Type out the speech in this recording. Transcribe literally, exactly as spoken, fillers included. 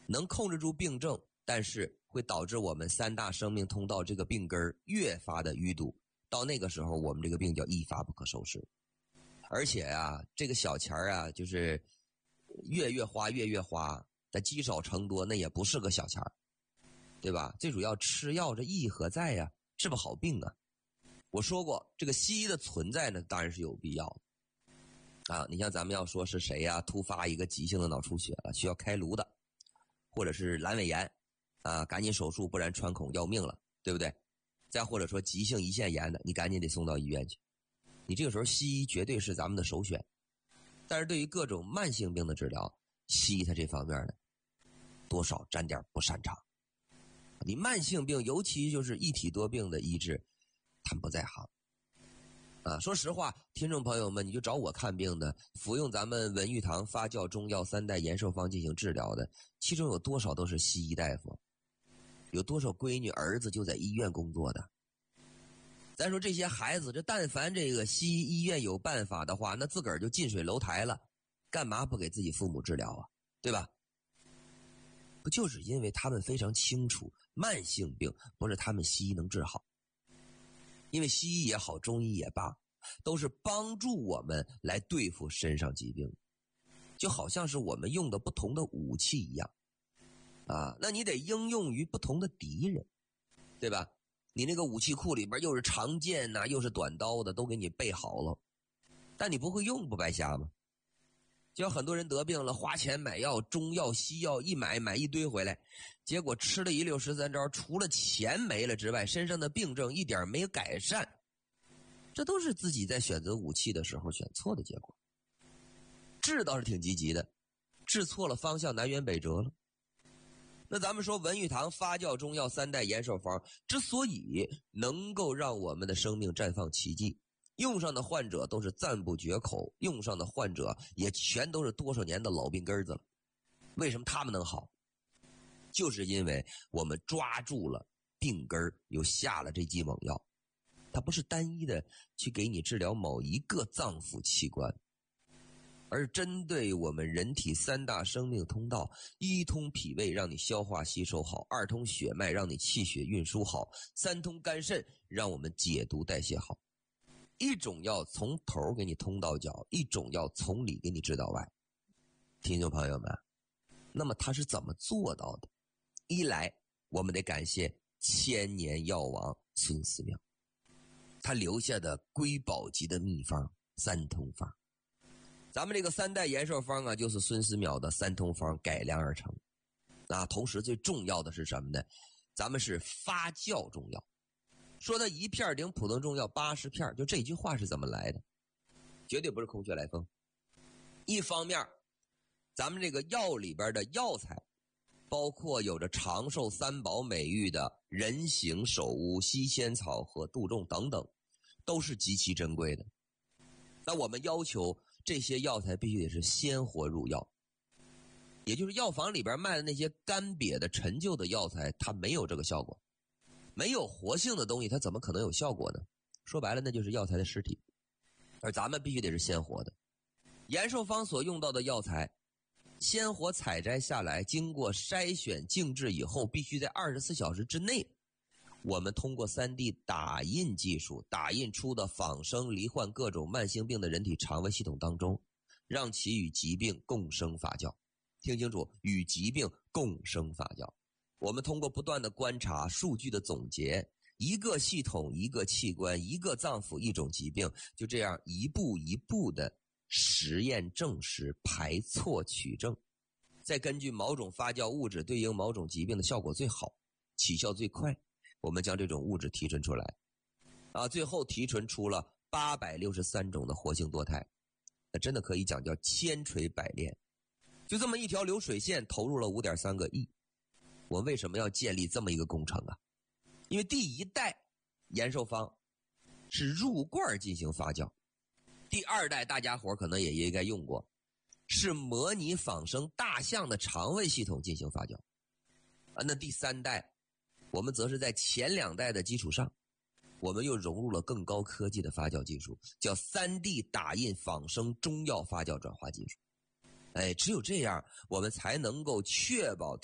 能控制住病症，但是会导致我们三大生命通道这个病根越发的淤堵，到那个时候我们这个病叫一发不可收拾。而且啊，这个小钱啊，就是月月花月月花，但积少成多，那也不是个小钱，对吧？最主要吃药这意义何在呀？治不好病啊。我说过，这个西医的存在呢，当然是有必要的啊。你像咱们要说是谁呀，突发一个急性的脑出血了，需要开颅的，或者是阑尾炎啊，赶紧手术，不然穿孔要命了，对不对？再或者说急性胰腺炎的，你赶紧得送到医院去。你这个时候西医绝对是咱们的首选。但是对于各种慢性病的治疗，西医它这方面呢，多少沾点不擅长。你慢性病，尤其就是一体多病的医治，他们不在行。啊，说实话，听众朋友们，你就找我看病的，服用咱们文玉堂发酵中药三代延寿方进行治疗的，其中有多少都是西医大夫？有多少闺女儿子就在医院工作的？咱说这些孩子，这但凡这个西医医院有办法的话，那自个儿就近水楼台了，干嘛不给自己父母治疗啊？对吧？不就是因为他们非常清楚，慢性病不是他们西医能治好。因为西医也好，中医也罢，都是帮助我们来对付身上疾病，就好像是我们用的不同的武器一样啊，那你得应用于不同的敌人，对吧？你那个武器库里边又是长剑呐、啊，又是短刀的，都给你备好了，但你不会用不白瞎吗？就有很多人得病了，花钱买药，中药西药一买买一堆回来，结果吃了一溜十三招，除了钱没了之外，身上的病症一点没有改善，这都是自己在选择武器的时候选错的结果。治倒是挺积极的，治错了方向，南辕北辙了。那咱们说文玉堂发酵中药三代延寿方之所以能够让我们的生命绽放奇迹，用上的患者都是赞不绝口，用上的患者也全都是多少年的老病根子了。为什么他们能好？就是因为我们抓住了病根，又下了这剂猛药。它不是单一的去给你治疗某一个脏腑器官，而针对我们人体三大生命通道，一通脾胃让你消化吸收好，二通血脉让你气血运输好，三通肝肾让我们解毒代谢好。一种药从头给你通到脚，一种药从里给你治到外。听众朋友们，那么他是怎么做到的？一来我们得感谢千年药王孙思邈，他留下的瑰宝级的秘方三通方。咱们这个三代延寿方啊，就是孙思邈的三通方改良而成。啊，同时最重要的是什么呢？咱们是发酵中药。说它一片顶普通中药八十片，就这句话是怎么来的？绝对不是空穴来风。一方面，咱们这个药里边的药材，包括有着长寿三宝美誉的人形首乌、西仙草和杜仲等等，都是极其珍贵的。那我们要求这些药材必须得是鲜活入药，也就是药房里边卖的那些干瘪的陈旧的药材，它没有这个效果。没有活性的东西，它怎么可能有效果呢？说白了，那就是药材的尸体。而咱们必须得是鲜活的。延寿方所用到的药材，鲜活采摘下来，经过筛选静置以后，必须在二十四小时之内，我们通过 三 D 打印技术打印出的仿生罹患各种慢性病的人体肠胃系统当中，让其与疾病共生发酵。听清楚，与疾病共生发酵。我们通过不断的观察，数据的总结，一个系统一个器官，一个脏腑一种疾病，就这样一步一步的实验证实，排错取证，再根据某种发酵物质对应某种疾病的效果最好，起效最快，我们将这种物质提纯出来啊，最后提纯出了八百六十三种的活性多肽。那真的可以讲叫千锤百炼。就这么一条流水线投入了 五点三个亿。我为什么要建立这么一个工程啊？因为第一代延寿方是入罐进行发酵，第二代大家伙可能也应该用过，是模拟仿生大象的肠胃系统进行发酵啊。那第三代我们则是在前两代的基础上，我们又融入了更高科技的发酵技术，叫 三 D 打印仿生中药发酵转化技术。哎，只有这样我们才能够确保